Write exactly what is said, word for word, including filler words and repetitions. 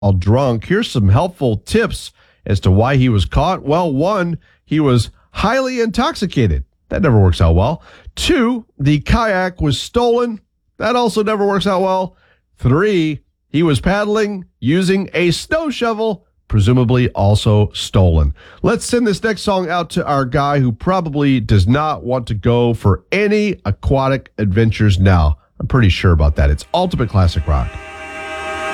while drunk. Here's some helpful tips as to why he was caught. Well, one, he was highly intoxicated. That never works out well. Two, the kayak was stolen. That also never works out well. Three, he was paddling using a snow shovel, presumably also stolen. Let's send this next song out to our guy who probably does not want to go for any aquatic adventures now. I'm pretty sure about that. It's Ultimate Classic Rock.